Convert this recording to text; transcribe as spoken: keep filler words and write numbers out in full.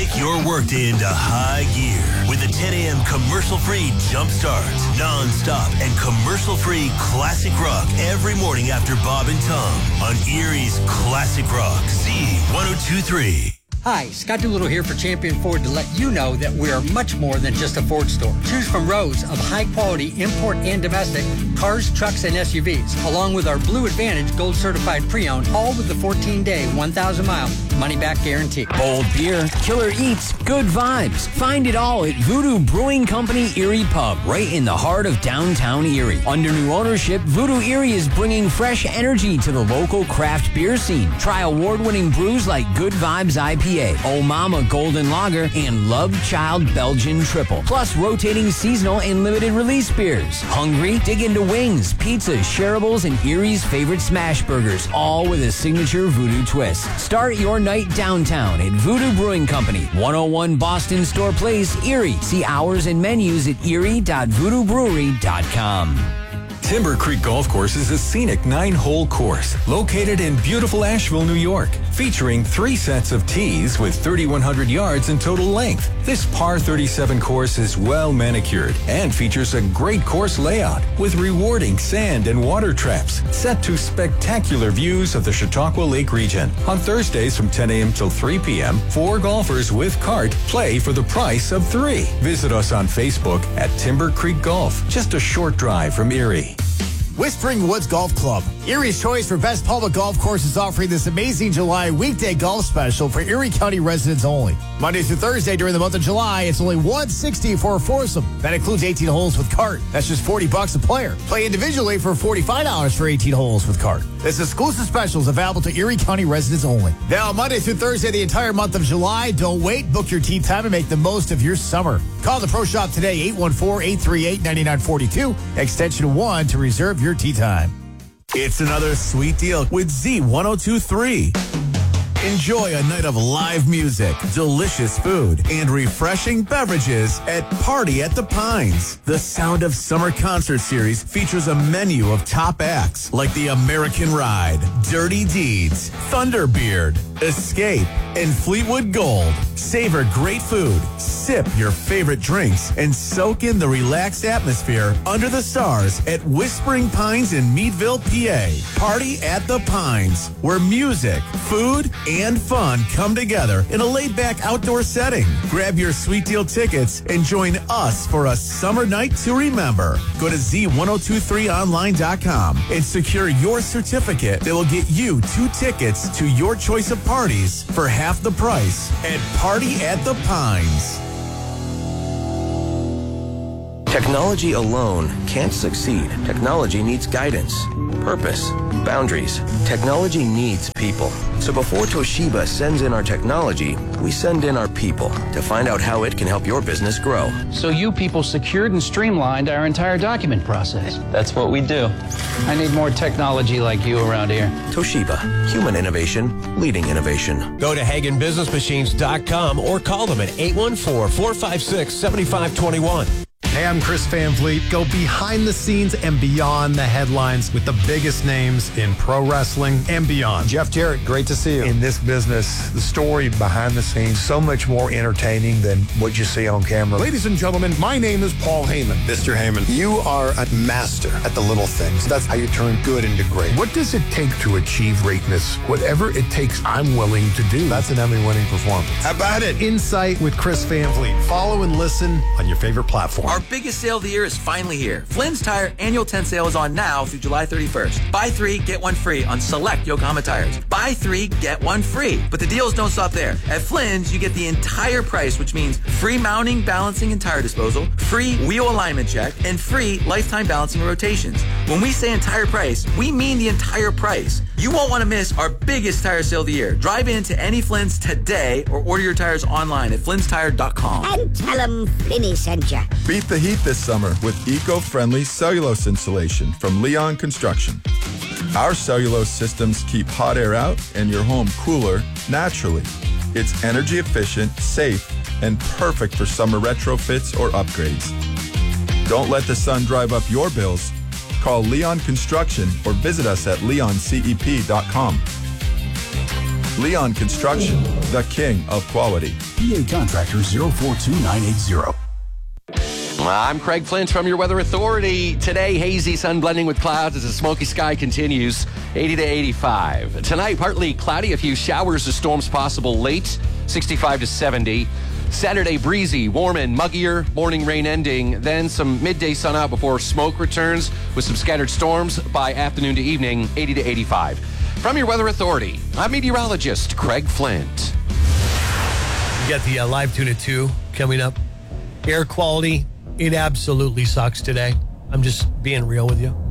Kick your workday into high gear with a ten a.m. commercial-free jump start. Non-stop and commercial-free classic rock every morning after Bob and Tom on Erie's Classic Rock. Z one oh two three. Hi, Scott Doolittle here for Champion Ford to let you know that we are much more than just a Ford store. Choose from rows of high-quality import and domestic cars, trucks, and S U Vs, along with our Blue Advantage Gold Certified Pre-Owned, all with the fourteen-day, one thousand mile money-back guarantee. Bold beer, killer eats, good vibes. Find it all at Voodoo Brewing Company Erie Pub, right in the heart of downtown Erie. Under new ownership, Voodoo Erie is bringing fresh energy to the local craft beer scene. Try award-winning brews like Good Vibes I P A, Old Mama Golden Lager, and Love Child Belgian Triple. Plus rotating seasonal and limited release beers. Hungry? Dig into wings, pizzas, shareables, and Erie's favorite smash burgers, all with a signature voodoo twist. Start your night downtown at Voodoo Brewing Company, one oh one Boston Store Place, Erie. See hours and menus at erie dot voodoo brewery dot com. Timber Creek Golf Course is a scenic nine-hole course located in beautiful Asheville, New York, featuring three sets of tees with thirty-one hundred yards in total length. This par thirty-seven course is well manicured and features a great course layout with rewarding sand and water traps set to spectacular views of the Chautauqua Lake region. On Thursdays from ten a.m. till three p.m., four golfers with cart play for the price of three. Visit us on Facebook at Timber Creek Golf, just a short drive from Erie. Whispering Woods Golf Club, Erie's choice for best public golf course, is offering this amazing July weekday golf special for Erie County residents only. Monday through Thursday during the month of July, it's only one hundred sixty dollars for a foursome. That includes eighteen holes with cart. That's just forty bucks a player. Play individually for forty-five dollars for eighteen holes with cart. This exclusive special is available to Erie County residents only. Now, Monday through Thursday, the entire month of July. Don't wait. Book your tee time and make the most of your summer. Call the Pro Shop today, eight one four, eight three eight, nine nine four two, extension one, to reserve your tee time. It's another sweet deal with Z one oh two three. Enjoy a night of live music, delicious food, and refreshing beverages at Party at the Pines. The Sound of Summer concert series features a menu of top acts like The American Ride, Dirty Deeds, Thunderbeard, Escape, and Fleetwood Gold. Savor great food, sip your favorite drinks, and soak in the relaxed atmosphere under the stars at Whispering Pines in Meadville, P A. Party at the Pines, where music, food, and fun come together in a laid-back outdoor setting. Grab your sweet deal tickets and join us for a summer night to remember. Go to Z ten twenty-three online dot com and secure your certificate that will get you two tickets to your choice of parties for half the price at Party at the Pines. Technology alone can't succeed. Technology needs guidance, purpose, boundaries. Technology needs people. So before Toshiba sends in our technology, we send in our people to find out how it can help your business grow. So you people secured and streamlined our entire document process. That's what we do. I need more technology like you around here. Toshiba, human innovation, leading innovation. Go to Hagen Business Machines dot com or call them at eight one four, four five six, seven five two one. Hey, I'm Chris Van Vliet. Go behind the scenes and beyond the headlines with the biggest names in pro wrestling and beyond. Jeff Jarrett, great to see you. In this business, the story behind the scenes, so much more entertaining than what you see on camera. Ladies and gentlemen, my name is Paul Heyman. Mister Heyman, you are a master at the little things. That's how you turn good into great. What does it take to achieve greatness? Whatever it takes, I'm willing to do. That's an Emmy-winning performance. How about it? Insight with Chris Van Vliet. Follow and listen on your favorite platform. Our biggest sale of the year is finally here. Flynn's Tire annual tent sale is on now through July thirty-first. Buy three, get one free on select Yokohama tires. Buy three, get one free. But the deals don't stop there. At Flynn's, you get the entire price, which means free mounting, balancing, and tire disposal, free wheel alignment check, and free lifetime balancing and rotations. When we say entire price, we mean the entire price. You won't want to miss our biggest tire sale of the year. Drive into any Flynn's today or order your tires online at flynn's tire dot com. And tell them Flinny sent you. Beat the heat this summer with eco-friendly cellulose insulation from Leon Construction. Our cellulose systems keep hot air out and your home cooler naturally. It's energy efficient, safe, and perfect for summer retrofits or upgrades. Don't let the sun drive up your bills. Call Leon Construction or visit us at leon cep dot com. Leon Construction, the king of quality. P A Contractor zero four two nine eight zero. I'm Craig Flint from your Weather Authority. Today, hazy sun blending with clouds as the smoky sky continues, eighty to eighty-five. Tonight, partly cloudy, a few showers or storms possible late, sixty-five to seventy. Saturday, breezy, warm and muggier, morning rain ending, then some midday sun out before smoke returns with some scattered storms by afternoon to evening, eighty to eighty-five. From your Weather Authority, I'm meteorologist Craig Flint. You got the uh, live tune at two coming up. Air quality, it absolutely sucks today. I'm just being real with you.